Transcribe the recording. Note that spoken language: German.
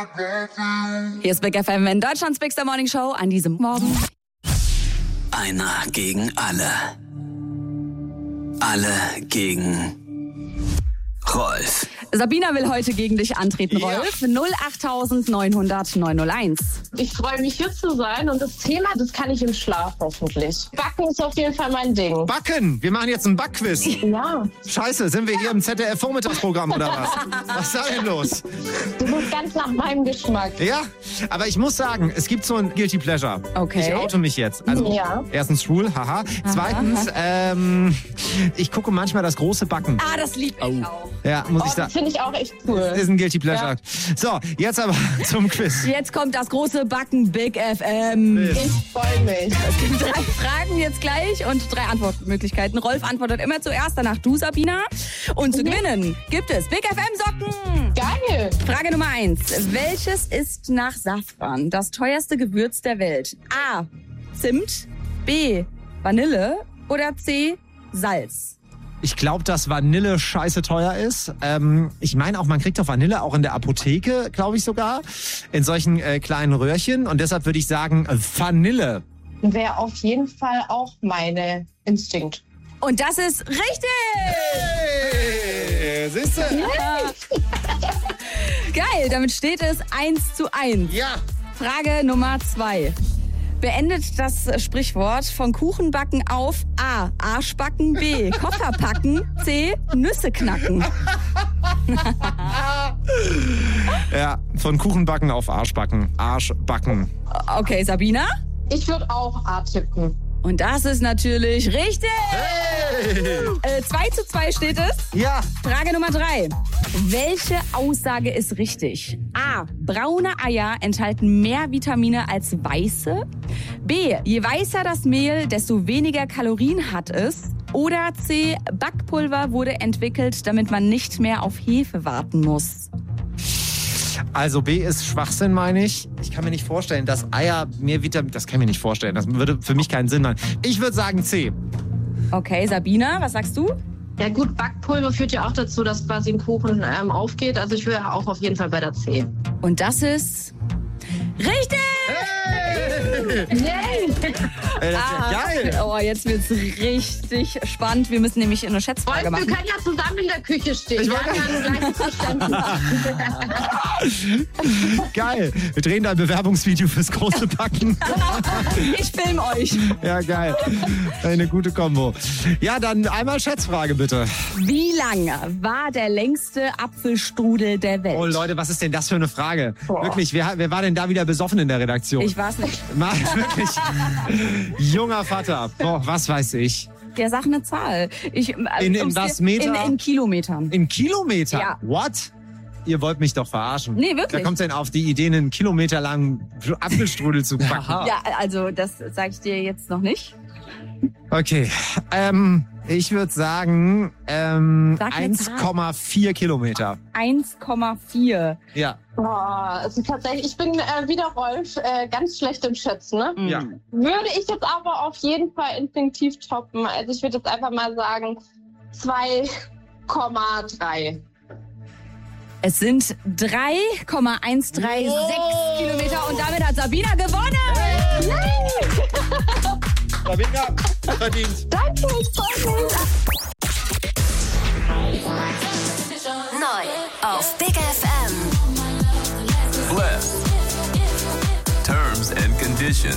Hier ist Big FM in Deutschlands Big Star Morning Show an diesem Morgen. Einer gegen alle. Alle gegen Rolf. Sabina will heute gegen dich antreten, Rolf. 08900 901. Ich freue mich, hier zu sein und das Thema, das kann ich im Schlaf hoffentlich. Backen ist auf jeden Fall mein Ding. Backen! Wir machen jetzt ein Backquiz. Ja. Scheiße, sind wir hier im ZDF-Vormittagsprogramm oder was? Was ist da denn los? Das ist ganz nach meinem Geschmack. Ja, aber ich muss sagen, es gibt so ein Guilty Pleasure. Okay. Ich oute mich jetzt. Also, Ja. erstens schwul, haha. Zweitens, ich gucke manchmal das große Backen. Ah, das lieb ich auch. Ja, muss ich Das sagen. finde ich auch echt cool. Ist ein Guilty Pleasure. So, jetzt aber zum Quiz. Jetzt kommt das große Backen Big FM. Ich freue mich. Es gibt 3 Fragen jetzt gleich und 3 Antwortmöglichkeiten. Rolf antwortet immer zuerst, danach du, Sabina. Und zu gewinnen gibt es Big FM Socken. Geil. Frage Nummer 1. Welches ist nach Safran das teuerste Gewürz der Welt? A. Zimt, B. Vanille oder C. Salz? Ich glaube, dass Vanille scheiße teuer ist. Ich meine auch, man kriegt doch Vanille auch in der Apotheke, glaube ich sogar. In solchen kleinen Röhrchen. Und deshalb würde ich sagen, Vanille. Wäre auf jeden Fall auch meine Instinkt. Und das ist richtig! Hey, siehst du? Geil, damit steht es 1:1. Ja. Frage Nummer 2. Beendet das Sprichwort von Kuchenbacken auf A. Arschbacken, B. Koffer packen, C. Nüsse knacken. Ja, von Kuchenbacken auf Arschbacken. Arschbacken. Okay, Sabina? Ich würde auch A tippen. Und das ist natürlich richtig. Hey. 2:2 steht es. Ja. Frage Nummer 3. Welche Aussage ist richtig? A. Braune Eier enthalten mehr Vitamine als weiße. B. Je weißer das Mehl, desto weniger Kalorien hat es. Oder C. Backpulver wurde entwickelt, damit man nicht mehr auf Hefe warten muss. Also B ist Schwachsinn, meine ich. Ich kann mir nicht vorstellen, dass Eier mehr Vitamin... Das kann ich mir nicht vorstellen. Das würde für mich keinen Sinn machen. Ich würde sagen C. Okay, Sabina, was sagst du? Ja gut, Backpulver führt ja auch dazu, dass quasi ein Kuchen aufgeht. Also ich wäre auch auf jeden Fall bei der C. Und das ist richtig! Yay! Ey, das ist ja geil. Oh, jetzt wird's richtig spannend. Wir müssen nämlich eine Schätzfrage Wolf, wir machen. können ja zusammen in der Küche stehen. Ich Wir wollte- haben ja ein gleiches Verständnis. Geil. Wir drehen da ein Bewerbungsvideo fürs große Backen. Ich film euch. Ja, geil. Eine gute Kombo. Ja, dann einmal Schätzfrage, bitte. Wie lang war der längste Apfelstrudel der Welt? Oh, Leute, was ist denn das für eine Frage? Boah. Wirklich, wer war denn da wieder besoffen in der Redaktion? Ich weiß nicht. Mal wirklich. Junger Vater. Boah, was weiß ich. Der sagt eine Zahl. In was Meter? In Kilometern. In Kilometer? Ja. What? Ihr wollt mich doch verarschen. Nee, wirklich. Wer kommt denn auf die Idee, einen kilometerlangen Apfelstrudel zu backen? Ja, also das sage ich dir jetzt noch nicht. Okay. Ich würde sagen Sag eine Zahl. 1,4 Kilometer. 1,4. Ja. Boah, also tatsächlich, ich bin wieder Rolf, ganz schlecht im Schätzen, ne? Ja. Würde ich jetzt aber auf jeden Fall instinktiv toppen. Also ich würde jetzt einfach mal sagen 2,3. Es sind 3,136 Kilometer und damit hat Sabina gewonnen. Sabina, verdient. Danke, ich freue mich. Neu auf Big FM. Blessed. Terms and conditions